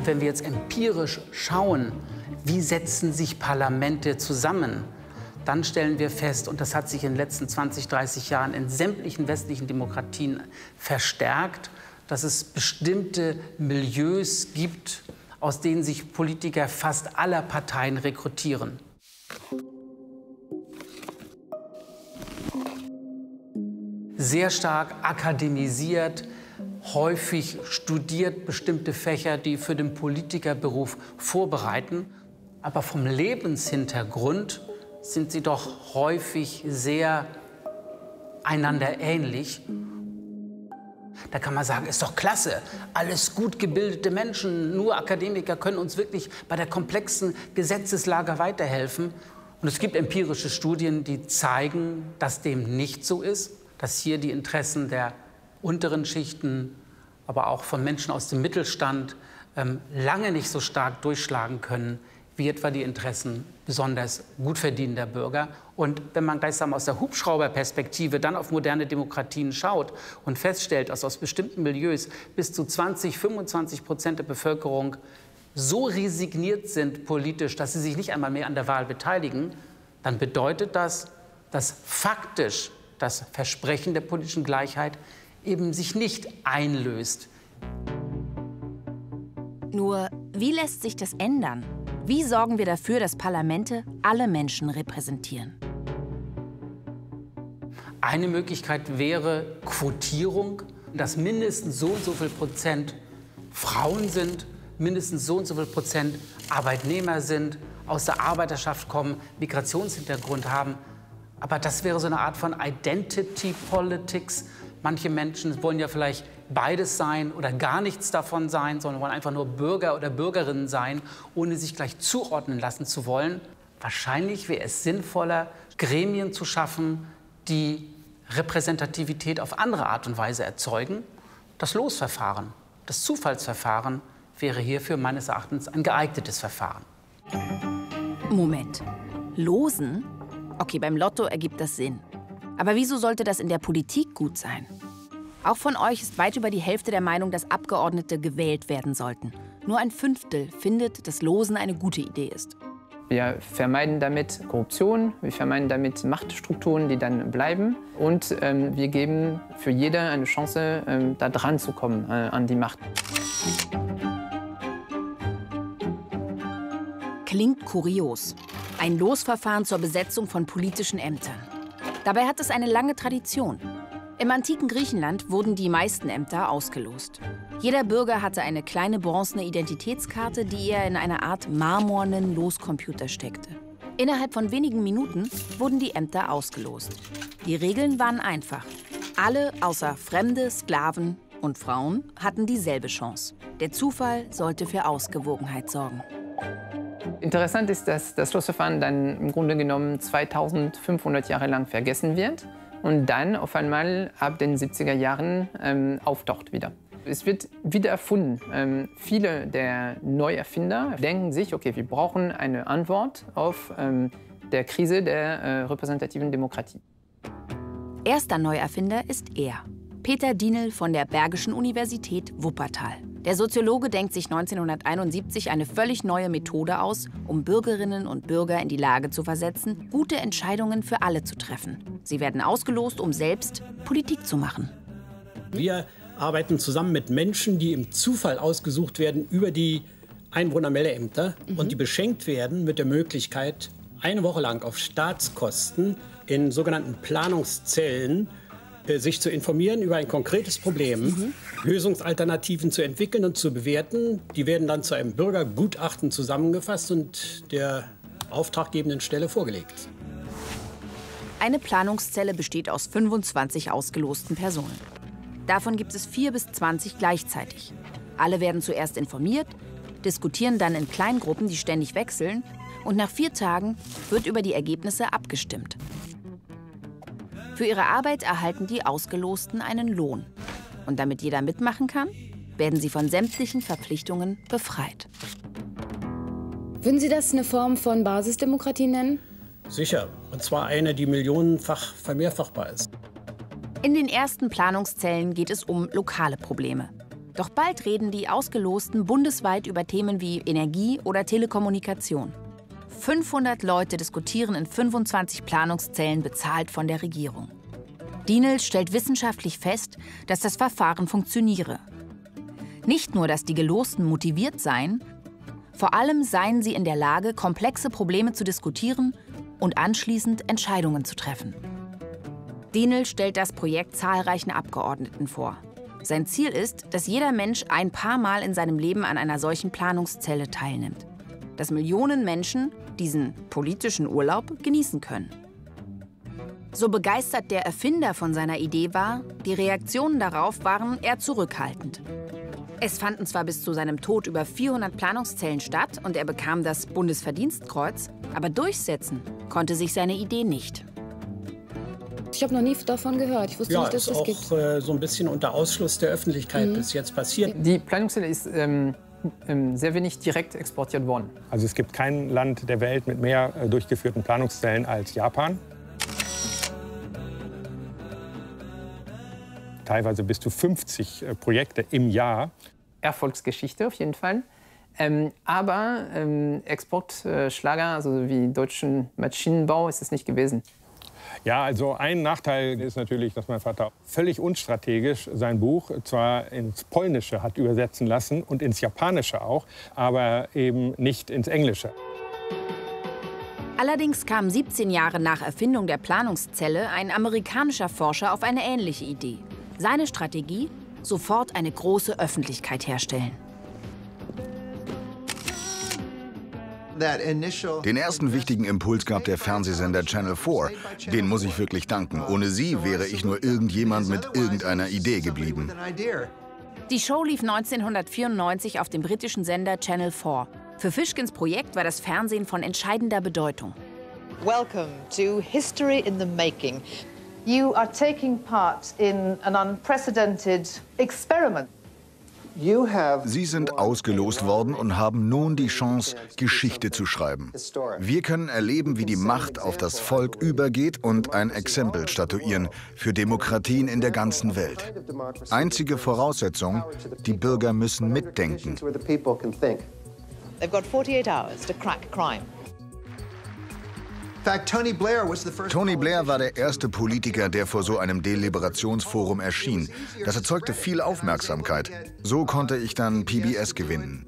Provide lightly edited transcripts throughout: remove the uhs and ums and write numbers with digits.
Und wenn wir jetzt empirisch schauen, wie setzen sich Parlamente zusammen, dann stellen wir fest, und das hat sich in den letzten 20, 30 Jahren in sämtlichen westlichen Demokratien verstärkt, dass es bestimmte Milieus gibt, aus denen sich Politiker fast aller Parteien rekrutieren. Sehr stark akademisiert, häufig studiert bestimmte Fächer, die für den Politikerberuf vorbereiten. Aber vom Lebenshintergrund sind sie doch häufig sehr einander ähnlich. Da kann man sagen, ist doch klasse, alles gut gebildete Menschen, nur Akademiker können uns wirklich bei der komplexen Gesetzeslage weiterhelfen. Und es gibt empirische Studien, die zeigen, dass dem nicht so ist, dass hier die Interessen der unteren Schichten, aber auch von Menschen aus dem Mittelstand lange nicht so stark durchschlagen können, wie etwa die Interessen besonders gut verdienender Bürger. Und wenn man gleichsam aus der Hubschrauberperspektive dann auf moderne Demokratien schaut und feststellt, dass aus bestimmten Milieus bis zu 20–25% der Bevölkerung so resigniert sind politisch, dass sie sich nicht einmal mehr an der Wahl beteiligen, dann bedeutet das, dass faktisch das Versprechen der politischen Gleichheit eben sich nicht einlöst. Nur, wie lässt sich das ändern? Wie sorgen wir dafür, dass Parlamente alle Menschen repräsentieren? Eine Möglichkeit wäre Quotierung, dass mindestens so und so viel Prozent Frauen sind, mindestens so und so viel Prozent Arbeitnehmer sind, aus der Arbeiterschaft kommen, Migrationshintergrund haben. Aber das wäre so eine Art von Identity Politics. Manche Menschen wollen ja vielleicht beides sein oder gar nichts davon sein, sondern wollen einfach nur Bürger oder Bürgerinnen sein, ohne sich gleich zuordnen lassen zu wollen. Wahrscheinlich wäre es sinnvoller, Gremien zu schaffen, die Repräsentativität auf andere Art und Weise erzeugen. Das Losverfahren, das Zufallsverfahren wäre hierfür meines Erachtens ein geeignetes Verfahren. Moment. Losen? Okay, beim Lotto ergibt das Sinn. Aber wieso sollte das in der Politik gut sein? Auch von euch ist weit über die Hälfte der Meinung, dass Abgeordnete gewählt werden sollten. Nur ein Fünftel findet, dass Losen eine gute Idee ist. Wir vermeiden damit Korruption, wir vermeiden damit Machtstrukturen, die dann bleiben. Und wir geben für jede eine Chance, da dran zu kommen an die Macht. Klingt kurios. Ein Losverfahren zur Besetzung von politischen Ämtern. Dabei hat es eine lange Tradition. Im antiken Griechenland wurden die meisten Ämter ausgelost. Jeder Bürger hatte eine kleine bronzene Identitätskarte, die er in eine Art marmornen Loscomputer steckte. Innerhalb von wenigen Minuten wurden die Ämter ausgelost. Die Regeln waren einfach. Alle außer Fremde, Sklaven und Frauen hatten dieselbe Chance. Der Zufall sollte für Ausgewogenheit sorgen. Interessant ist, dass das Losverfahren dann im Grunde genommen 2500 Jahre lang vergessen wird und dann auf einmal ab den 70er Jahren auftaucht wieder. Es wird wieder erfunden. Viele der Neuerfinder denken sich, okay, wir brauchen eine Antwort auf der Krise der repräsentativen Demokratie. Erster Neuerfinder ist er, Peter Dienel von der Bergischen Universität Wuppertal. Der Soziologe denkt sich 1971 eine völlig neue Methode aus, um Bürgerinnen und Bürger in die Lage zu versetzen, gute Entscheidungen für alle zu treffen. Sie werden ausgelost, um selbst Politik zu machen. Wir arbeiten zusammen mit Menschen, die im Zufall ausgesucht werden über die Einwohnermeldeämter und die beschenkt werden mit der Möglichkeit, eine Woche lang auf Staatskosten in sogenannten Planungszellen sich zu informieren über ein konkretes Problem, Lösungsalternativen zu entwickeln und zu bewerten. Die werden dann zu einem Bürgergutachten zusammengefasst und der auftraggebenden Stelle vorgelegt. Eine Planungszelle besteht aus 25 ausgelosten Personen. Davon gibt es 4 bis 20 gleichzeitig. Alle werden zuerst informiert, diskutieren dann in Kleingruppen, die ständig wechseln, und nach 4 Tagen wird über die Ergebnisse abgestimmt. Für ihre Arbeit erhalten die Ausgelosten einen Lohn. Und damit jeder mitmachen kann, werden sie von sämtlichen Verpflichtungen befreit. Würden Sie das eine Form von Basisdemokratie nennen? Sicher, und zwar eine, die millionenfach vermehrfachbar ist. In den ersten Planungszellen geht es um lokale Probleme. Doch bald reden die Ausgelosten bundesweit über Themen wie Energie oder Telekommunikation. 500 Leute diskutieren in 25 Planungszellen, bezahlt von der Regierung. Dienel stellt wissenschaftlich fest, dass das Verfahren funktioniere. Nicht nur, dass die Gelosten motiviert seien, vor allem seien sie in der Lage, komplexe Probleme zu diskutieren und anschließend Entscheidungen zu treffen. Dienel stellt das Projekt zahlreichen Abgeordneten vor. Sein Ziel ist, dass jeder Mensch ein paar Mal in seinem Leben an einer solchen Planungszelle teilnimmt. Dass Millionen Menschen diesen politischen Urlaub genießen können. So begeistert der Erfinder von seiner Idee war, die Reaktionen darauf waren eher zurückhaltend. Es fanden zwar bis zu seinem Tod über 400 Planungszellen statt und er bekam das Bundesverdienstkreuz, aber durchsetzen konnte sich seine Idee nicht. Ich habe noch nie davon gehört. Ich wusste nicht, dass es gibt. Ja, ist auch so ein bisschen unter Ausschluss der Öffentlichkeit bis jetzt passiert. Die Planungszelle ist sehr wenig direkt exportiert worden. Also es gibt kein Land der Welt mit mehr durchgeführten Planungszellen als Japan. Teilweise bis zu 50 Projekte im Jahr. Erfolgsgeschichte auf jeden Fall. Aber Exportschlager, also wie deutschen Maschinenbau, ist es nicht gewesen. Ja, also ein Nachteil ist natürlich, dass mein Vater völlig unstrategisch sein Buch zwar ins Polnische hat übersetzen lassen und ins Japanische auch, aber eben nicht ins Englische. Allerdings kam 17 Jahre nach Erfindung der Planungszelle ein amerikanischer Forscher auf eine ähnliche Idee. Seine Strategie? Sofort eine große Öffentlichkeit herstellen. Den ersten wichtigen Impuls gab der Fernsehsender Channel 4. Den muss ich wirklich danken. Ohne sie wäre ich nur irgendjemand mit irgendeiner Idee geblieben. Die Show lief 1994 auf dem britischen Sender Channel 4. Für Fishkins Projekt war das Fernsehen von entscheidender Bedeutung. Welcome to History in the Making. You are taking part in an unprecedented experiment. Sie sind ausgelost worden und haben nun die Chance, Geschichte zu schreiben. Wir können erleben, wie die Macht auf das Volk übergeht und ein Exempel statuieren für Demokratien in der ganzen Welt. Einzige Voraussetzung, die Bürger müssen mitdenken. They've got 48 hours to crack crime. Tony Blair war der erste Politiker, der vor so einem Deliberationsforum erschien. Das erzeugte viel Aufmerksamkeit. So konnte ich dann PBS gewinnen.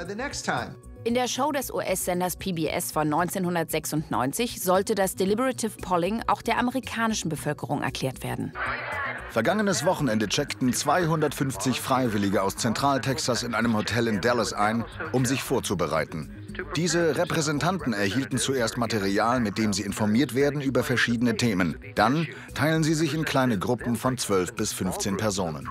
In der Show des US-Senders PBS von 1996 sollte das Deliberative Polling auch der amerikanischen Bevölkerung erklärt werden. Vergangenes Wochenende checkten 250 Freiwillige aus Zentraltexas in einem Hotel in Dallas ein, um sich vorzubereiten. Diese Repräsentanten erhielten zuerst Material, mit dem sie informiert werden über verschiedene Themen. Dann teilen sie sich in kleine Gruppen von 12 bis 15 Personen.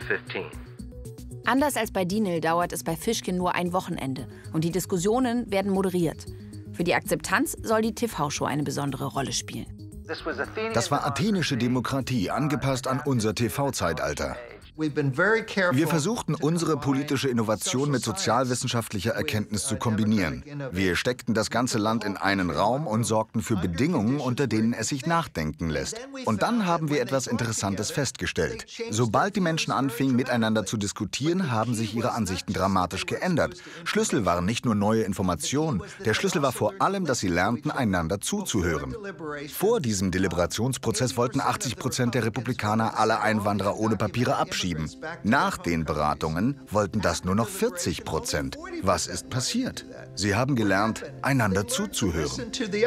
Anders als bei Dienel dauert es bei Fishkin nur ein Wochenende und die Diskussionen werden moderiert. Für die Akzeptanz soll die TV-Show eine besondere Rolle spielen. Das war athenische Demokratie, angepasst an unser TV-Zeitalter. Wir versuchten, unsere politische Innovation mit sozialwissenschaftlicher Erkenntnis zu kombinieren. Wir steckten das ganze Land in einen Raum und sorgten für Bedingungen, unter denen es sich nachdenken lässt. Und dann haben wir etwas Interessantes festgestellt. Sobald die Menschen anfingen, miteinander zu diskutieren, haben sich ihre Ansichten dramatisch geändert. Schlüssel waren nicht nur neue Informationen. Der Schlüssel war vor allem, dass sie lernten, einander zuzuhören. Vor diesem Deliberationsprozess wollten 80% der Republikaner alle Einwanderer ohne Papiere abschieben. Nach den Beratungen wollten das nur noch 40%. Was ist passiert? Sie haben gelernt, einander zuzuhören.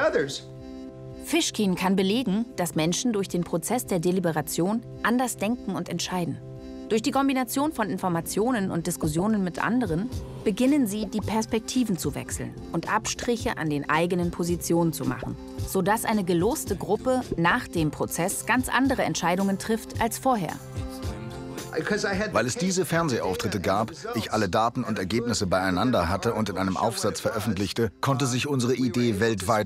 Fishkin kann belegen, dass Menschen durch den Prozess der Deliberation anders denken und entscheiden. Durch die Kombination von Informationen und Diskussionen mit anderen beginnen sie, die Perspektiven zu wechseln und Abstriche an den eigenen Positionen zu machen, sodass eine geloste Gruppe nach dem Prozess ganz andere Entscheidungen trifft als vorher. Weil es diese Fernsehauftritte gab, ich alle Daten und Ergebnisse beieinander hatte und in einem Aufsatz veröffentlichte, konnte sich unsere Idee weltweit